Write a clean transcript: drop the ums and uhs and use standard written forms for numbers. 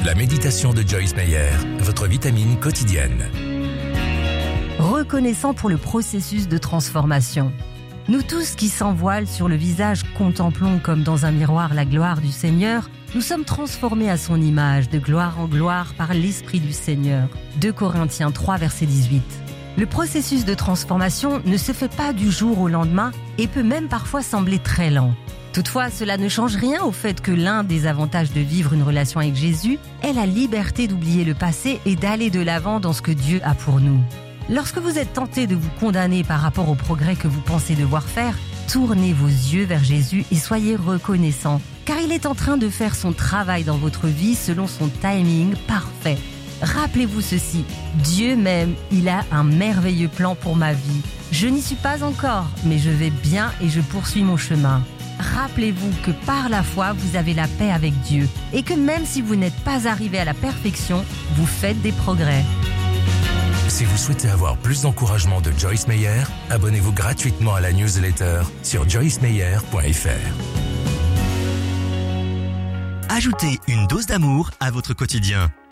La méditation de Joyce Meyer, votre vitamine quotidienne. Reconnaissant pour le processus de transformation. Nous tous qui sans voile sur le visage contemplons comme dans un miroir la gloire du Seigneur, nous sommes transformés à son image de gloire en gloire par l'Esprit du Seigneur. 2 Corinthiens 3, verset 18. Le processus de transformation ne se fait pas du jour au lendemain et peut même parfois sembler très lent. Toutefois, cela ne change rien au fait que l'un des avantages de vivre une relation avec Jésus est la liberté d'oublier le passé et d'aller de l'avant dans ce que Dieu a pour nous. Lorsque vous êtes tenté de vous condamner par rapport au progrès que vous pensez devoir faire, tournez vos yeux vers Jésus et soyez reconnaissants, car il est en train de faire son travail dans votre vie selon son timing parfait. Rappelez-vous ceci, Dieu m'aime, il a un merveilleux plan pour ma vie. Je n'y suis pas encore, mais je vais bien et je poursuis mon chemin. Rappelez-vous que par la foi, vous avez la paix avec Dieu et que même si vous n'êtes pas arrivé à la perfection, vous faites des progrès. Si vous souhaitez avoir plus d'encouragement de Joyce Meyer, abonnez-vous gratuitement à la newsletter sur joycemeyer.fr. Ajoutez une dose d'amour à votre quotidien.